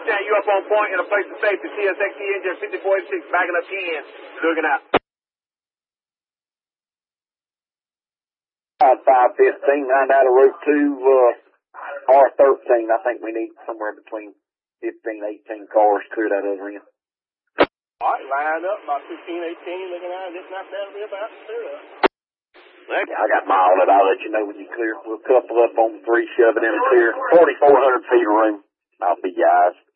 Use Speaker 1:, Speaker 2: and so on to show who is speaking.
Speaker 1: understand you up on point in a place of safety. CSXT engine 5486 backing up in. Looking out.
Speaker 2: 515, 9 out of Route 2, R13. I think we need somewhere between 15, 18 cars clear that other end.
Speaker 3: All right, lined up about 15, 18, looking out. Just not that'll be about clear up.
Speaker 2: Yeah, I got my outlet. I'll let you know when you clear. We'll couple up on 3, shove it in and clear. 4,400 feet of room. I'll be your eyes.